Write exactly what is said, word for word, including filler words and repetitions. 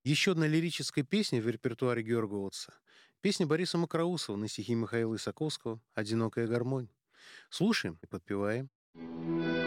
Еще одна лирическая песня в репертуаре Георга Оотса — песня Бориса Макроусова на стихи Михаила Исаковского «Одинокая гармонь». Слушаем и подпеваем.